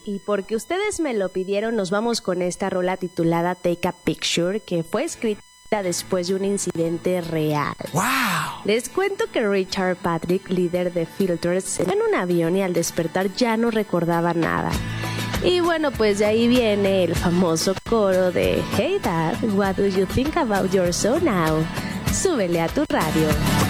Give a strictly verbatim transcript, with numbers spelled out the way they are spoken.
Y porque ustedes me lo pidieron, nos vamos con esta rola titulada Take a Picture, que fue escrita después de un incidente real. ¡Wow! Les cuento que Richard Patrick, líder de Filters, se fue en un avión y al despertar ya no recordaba nada. Y bueno, pues de ahí viene el famoso coro de Hey Dad, what do you think about your son now? Súbele a tu radio.